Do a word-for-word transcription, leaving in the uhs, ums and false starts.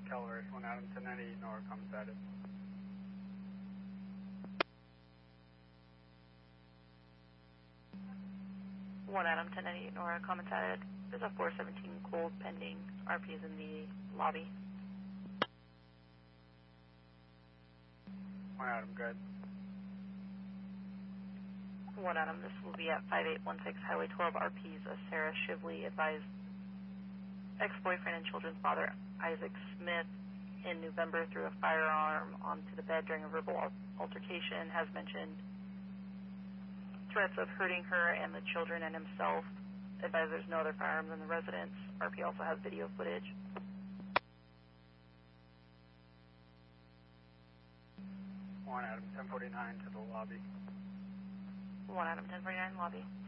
Calvary, one Adam ten ninety-eight, Nora, comes at it. one Adam ten ninety-eight, Nora, comments added. There's a four seventeen cold pending. R P is in the lobby. one Adam, good. one Adam, this will be at five eight one six Highway twelve. R Ps, uh, Sarah Shively advised ex-boyfriend and children's father, Isaac Smith, in November threw a firearm onto the bed during a verbal altercation, has mentioned threats of hurting her and the children and himself. Advised there's no other firearms in the residence. R P also has video footage. one Adam ten forty-nine to the lobby. one Adam ten forty-nine, lobby.